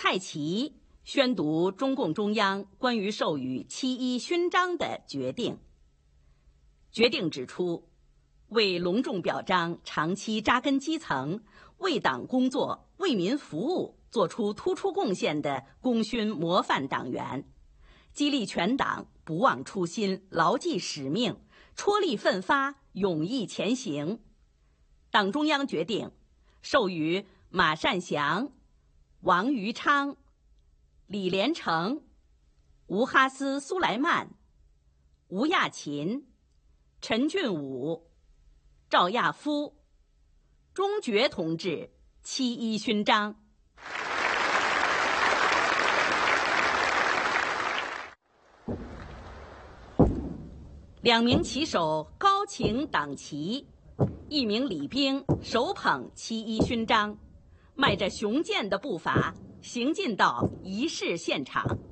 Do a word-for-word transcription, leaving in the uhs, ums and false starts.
蔡奇宣读中共中央关于授予七一勋章的决定。决定指出，为隆重表彰长期扎根基层、为党工作、为民服务做出突出贡献的功勋模范党员，激励全党不忘初心、牢记使命、踔厉奋发、勇毅前行。党中央决定授予马善祥、王余昌、李连成、吴哈斯·苏莱曼、吴亚勤、陈俊武、赵亚夫、钟觉同志七一勋章。两名旗手高擎党旗，一名礼兵手捧七一勋章，迈着雄健的步伐行进到仪式现场。